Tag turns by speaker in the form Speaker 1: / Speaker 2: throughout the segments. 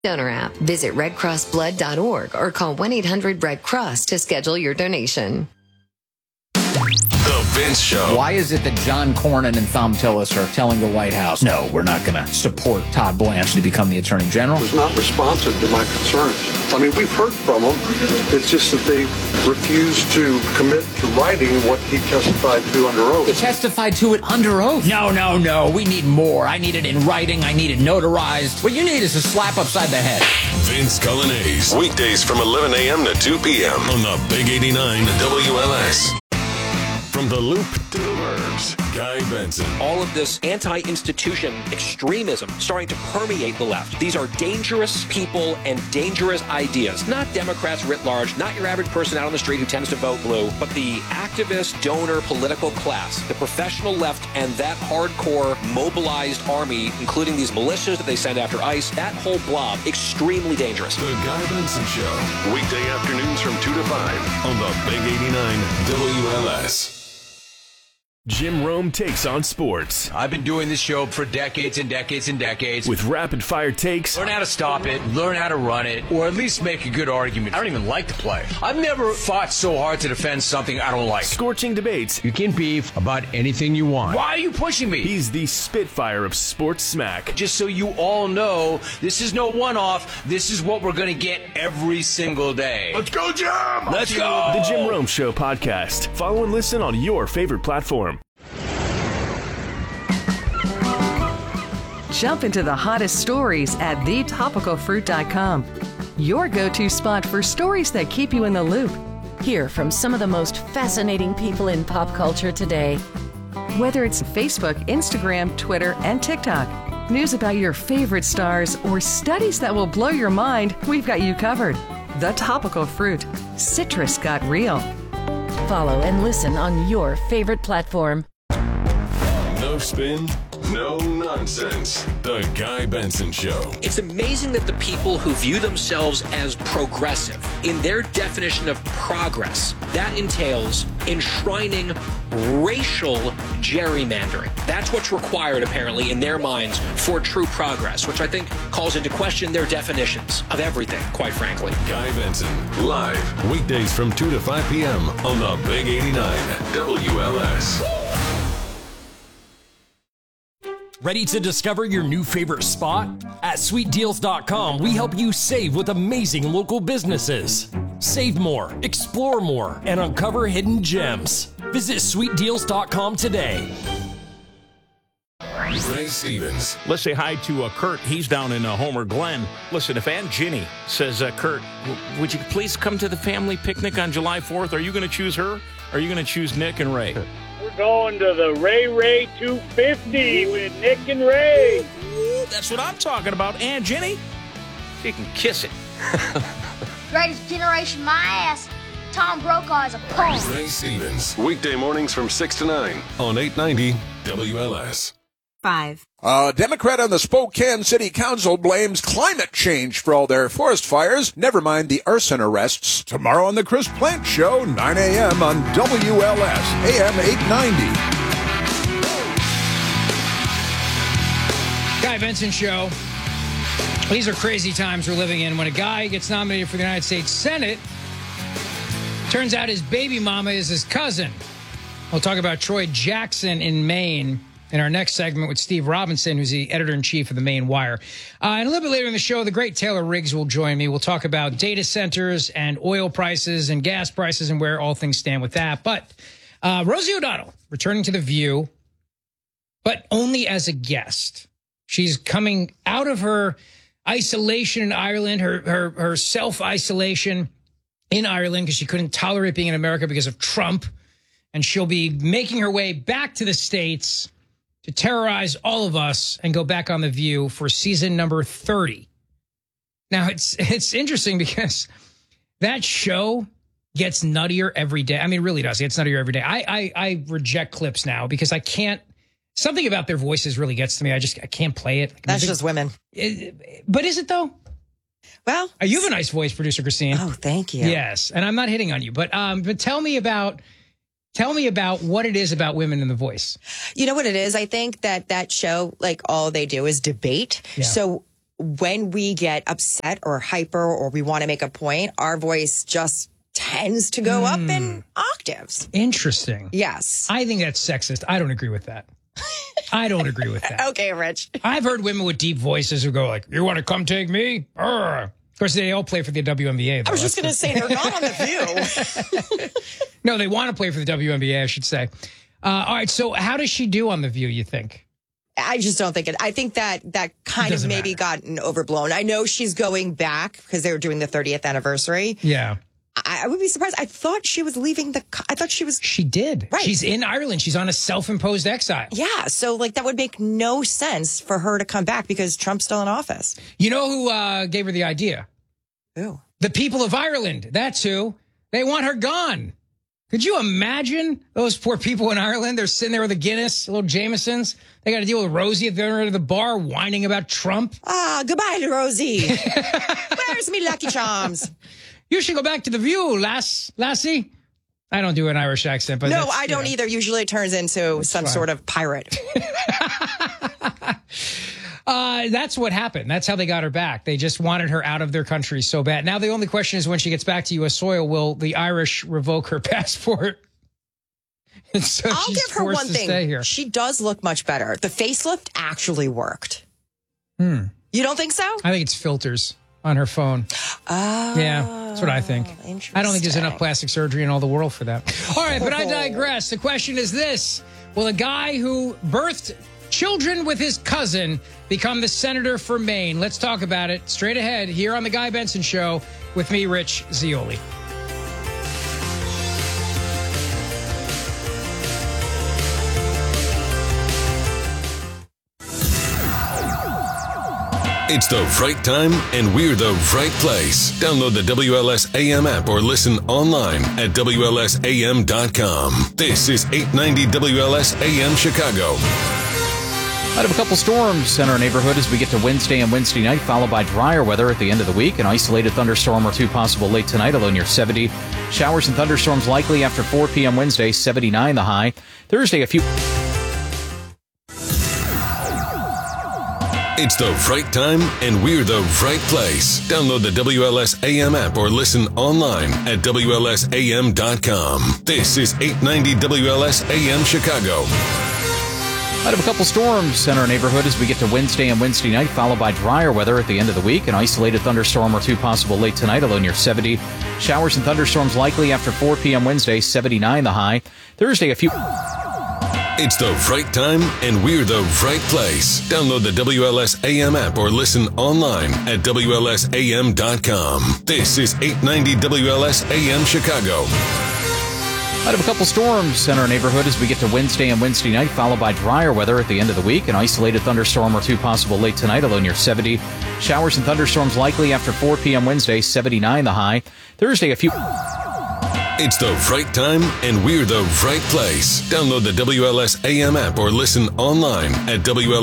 Speaker 1: Donor app. Visit redcrossblood.org or call 1-800-RED-CROSS to schedule your donation.
Speaker 2: The Vince Show.
Speaker 3: Why is it that John Cornyn and Thom Tillis are telling the White House, no, we're not going to support Todd Blanche to become the Attorney General?
Speaker 4: Was not responsive to my concerns. I mean, we've heard from them. It's just that they refuse to commit to writing what he testified to under oath.
Speaker 3: He testified to it under oath? No. We need more. I need it in writing. I need it notarized. What you need is a slap upside the head.
Speaker 2: Vince Coglianese. Weekdays from 11 a.m. to 2 p.m. on the Big 89 WLS. From the Loop to the Burbs, Guy Benson.
Speaker 5: All of this anti-institution extremism starting to permeate the left. These are dangerous people and dangerous ideas. Not Democrats writ large, not your average person out on the street who tends to vote blue, but the activist, donor, political class, the professional left, and that hardcore mobilized army, including these militias that they send after ICE, that whole blob, extremely dangerous.
Speaker 2: The Guy Benson Show. Weekday afternoons from 2 to 5 on the Big 89 WLS. Jim Rome takes on sports.
Speaker 6: I've been doing this show for decades and decades and decades.
Speaker 2: With rapid-fire takes.
Speaker 6: Learn how to stop it, learn how to run it, or at least make a good argument. I don't even like to play. I've never fought so hard to defend something I don't like.
Speaker 2: Scorching debates.
Speaker 6: You can beef about anything you want. Why are you pushing me?
Speaker 2: He's the Spitfire of sports smack.
Speaker 6: Just so you all know, this is no one-off. This is what we're going to get every single day.
Speaker 2: Let's go, Jim!
Speaker 6: Let's go!
Speaker 2: The Jim Rome Show podcast. Follow and listen on your favorite platform.
Speaker 7: Jump into the hottest stories at thetopicalfruit.com. Your go-to spot for stories that keep you in the loop.
Speaker 8: Hear from some of the most fascinating people in pop culture today.
Speaker 7: Whether it's Facebook, Instagram, Twitter, and TikTok, news about your favorite stars, or studies that will blow your mind, we've got you covered. The Topical Fruit. Citrus got real.
Speaker 8: Follow and listen on your favorite platform.
Speaker 2: No spin, no nonsense. The Guy Benson Show.
Speaker 5: It's amazing that the people who view themselves as progressive, in their definition of progress, that entails enshrining racial gerrymandering. That's what's required, apparently, in their minds for true progress, which I think calls into question their definitions of everything, quite frankly.
Speaker 2: Guy Benson, live, weekdays from 2 to 5 p.m. on the Big 89 WLS.
Speaker 9: Ready to discover your new favorite spot? At SweetDeals.com, we help you save with amazing local businesses. Save more, explore more, and uncover hidden gems. Visit SweetDeals.com today.
Speaker 2: Ray Stevens.
Speaker 10: Let's say hi to Kurt. He's down in Homer Glen. Listen, if Aunt Ginny says, Kurt, would you please come to the family picnic on July 4th? Are you going to choose her? Or are you going to choose Nick and Ray?
Speaker 11: We're going to the Ray 250 with Nick and Ray.
Speaker 10: That's what I'm talking about, Aunt Ginny. You can kiss it.
Speaker 12: Greatest generation, my ass. Tom Brokaw is a punk.
Speaker 2: Ray Stevens. Weekday mornings from 6 to 9 on 890 WLS.
Speaker 13: 5.
Speaker 14: A Democrat on the Spokane City Council blames climate change for all their forest fires. Never mind the arson arrests. Tomorrow on the Chris Plant Show, 9 a.m. on WLS, AM 890.
Speaker 15: Guy Benson Show. These are crazy times we're living in. When a guy gets nominated for the United States Senate, turns out his baby mama is his cousin. We'll talk about Troy Jackson in Maine in our next segment with Steve Robinson, who's the editor-in-chief of the Maine Wire. And a little bit later in the show, the great Taylor Riggs will join me. We'll talk about data centers and oil prices and gas prices and where all things stand with that. But Rosie O'Donnell, returning to The View, but only as a guest. She's coming out of her isolation in Ireland, her self-isolation in Ireland because she couldn't tolerate being in America because of Trump. And she'll be making her way back to the States to terrorize all of us and go back on The View for season number 30. Now, it's interesting because that show gets nuttier every day. I mean, it really does. It gets nuttier every day. I reject clips now because I can't. Something about their voices really gets to me. I can't play it.
Speaker 13: That's just women.
Speaker 15: But is it, though?
Speaker 13: Well,
Speaker 15: you have a nice voice, Producer Christine.
Speaker 13: Oh, thank you.
Speaker 15: Yes, and I'm not hitting on you, but tell me about what it is about women in The Voice.
Speaker 13: You know what it is? I think that show, like, all they do is debate.
Speaker 15: Yeah.
Speaker 13: So
Speaker 16: when we get upset or hyper or we want to make a point, our voice just tends to go up in octaves.
Speaker 15: Interesting.
Speaker 16: Yes.
Speaker 15: I think that's sexist. I don't agree with that. I don't agree with that.
Speaker 16: Okay, Rich.
Speaker 15: I've heard women with deep voices who go like, you want to come take me? Of course, they all play for the WNBA. Though.
Speaker 16: I was just going to say, they're not on The View.
Speaker 15: No, they want to play for the WNBA, I should say. All right, so how does she do on The View, you think?
Speaker 16: I just don't think it. I think that kind of maybe gotten overblown. I know she's going back because they were doing the 30th anniversary.
Speaker 15: Yeah.
Speaker 16: I would be surprised. I thought she was leaving I thought she was.
Speaker 15: She did.
Speaker 16: Right.
Speaker 15: She's in Ireland. She's on a self-imposed exile.
Speaker 16: Yeah. So that would make no sense for her to come back because Trump's still in office.
Speaker 15: You know who gave her the idea?
Speaker 16: Who?
Speaker 15: The people of Ireland. That's who. They want her gone. Could you imagine those poor people in Ireland? They're sitting there with a Guinness, little Jamesons. They got to deal with Rosie at the other end of the bar whining about Trump.
Speaker 16: Goodbye, Rosie. Where's me Lucky Charms?
Speaker 15: You should go back to The View, lassie. I don't do an Irish accent, but
Speaker 16: no, I don't either. Usually it turns into some sort of pirate.
Speaker 15: That's what happened. That's how they got her back. They just wanted her out of their country so bad. Now the only question is when she gets back to U.S. soil, will the Irish revoke her passport? And so
Speaker 16: I'll give her one thing.
Speaker 15: Stay here.
Speaker 16: She does look much better. The facelift actually worked. You don't think so?
Speaker 15: I think it's filters on her phone.
Speaker 16: Oh,
Speaker 15: yeah, that's what I think. I don't think there's enough plastic surgery in all the world for that. All right, but I digress. The question is this. Will a guy who birthed children with his cousin become the senator for Maine? Let's talk about it straight ahead here on The Guy Benson Show with me, Rich Zioli.
Speaker 2: It's the right time, and we're the right place. Download the WLS AM app or listen online at WLSAM.com. This is 890 WLS AM Chicago.
Speaker 17: Out of a couple storms in our neighborhood as we get to Wednesday and Wednesday night, followed by drier weather at the end of the week. An isolated thunderstorm or two possible late tonight, a low near 70. Showers and thunderstorms likely after 4 p.m. Wednesday, 79 the high. Thursday, a few...
Speaker 2: It's the right time, and we're the right place. Download the WLS AM app or listen online at WLSAM.com. This is 890 WLS AM Chicago.
Speaker 17: Out of a couple storms in our neighborhood as we get to Wednesday and Wednesday night, followed by drier weather at the end of the week. An isolated thunderstorm or two possible late tonight, a low near 70. Showers and thunderstorms likely after 4 p.m. Wednesday, 79 the high. Thursday, a few...
Speaker 2: It's the right time, and we're the right place. Download the WLS AM app or listen online at WLSAM.com. This is 890 WLS AM Chicago.
Speaker 17: Out of a couple storms in our neighborhood as we get to Wednesday and Wednesday night, followed by drier weather at the end of the week. An isolated thunderstorm or two possible late tonight, a low near 70. Showers and thunderstorms likely after 4 p.m. Wednesday, 79 the high. Thursday, a few...
Speaker 2: It's the right time, and we're the right place. Download the WLS AM app or listen online at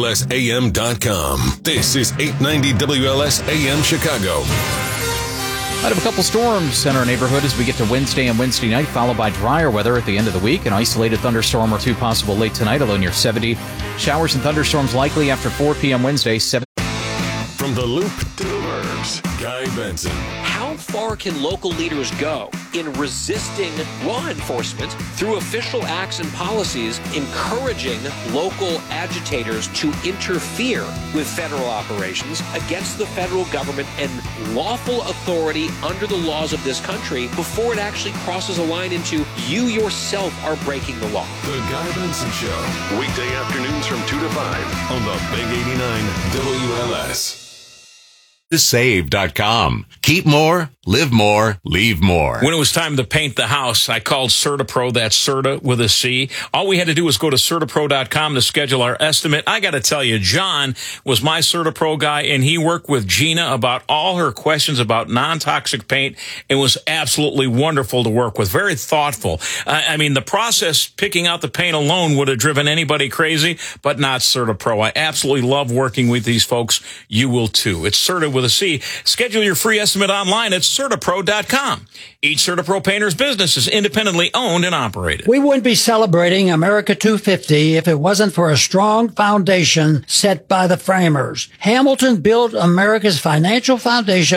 Speaker 2: WLSAM.com. This is 890 WLS AM Chicago.
Speaker 17: Out of a couple storms in our neighborhood as we get to Wednesday and Wednesday night, followed by drier weather at the end of the week. An isolated thunderstorm or two possible late tonight, a low near 70. Showers and thunderstorms likely after 4 p.m. Wednesday, 7.
Speaker 2: From the Loop to the Burbs, Guy Benson.
Speaker 5: How far can local leaders go in resisting law enforcement through official acts and policies, encouraging local agitators to interfere with federal operations against the federal government and lawful authority under the laws of this country before it actually crosses a line into you yourself are breaking the law?
Speaker 2: The Guy Benson Show, weekday afternoons from 2 to 5 on the Big 89 WLS.
Speaker 18: Save.com. Keep more, live more, leave more.
Speaker 10: When it was time to paint the house, I called CertaPro. That's Certa with a C. All we had to do was go to CertaPro.com to schedule our estimate. I got to tell you, John was my CertaPro guy, and he worked with Gina about all her questions about non-toxic paint. It was absolutely wonderful to work with. Very thoughtful. I mean, the process, picking out the paint alone would have driven anybody crazy, but not CertaPro. I absolutely love working with these folks. You will too. It's Certa with with a C. Schedule your free estimate online at CertaPro.com. Each CertaPro painter's business is independently owned and operated.
Speaker 19: We wouldn't be celebrating America 250 if it wasn't for a strong foundation set by the framers. Hamilton built America's financial foundation